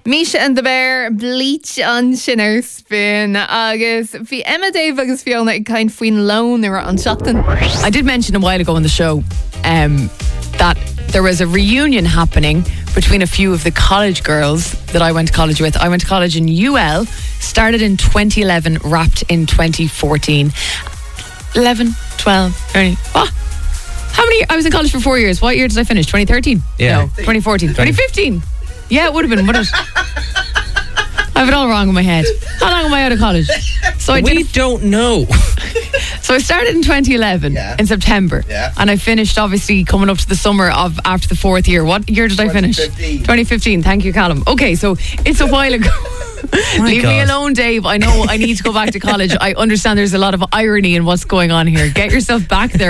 Misha and the Bear, bleach an sinner spin. Agus, fi Emma Dave agus Fiona ag kind faoin lone or an shotton. I did mention a while ago on the show that there was a reunion happening between a few of the college girls that I went to college with. I went to college in UL, started in 2011, wrapped in 2014. 11, 12, 13. What? How many? I was in college for 4 years. What year did I finish? 2013? Yeah. No, 2014. 2015. Yeah, it would have been, wouldn't it? I have it all wrong in my head. How long am I out of college? So We don't know. So I started in 2011 in September. Yeah. And I finished obviously coming up to the summer of after the fourth year. What year did I finish? 2015. Thank you, Callum. Okay, so it's a while ago. Leave me alone, Dave. I know I need to go back to college. I understand there's a lot of irony in what's going on here. Get yourself back there.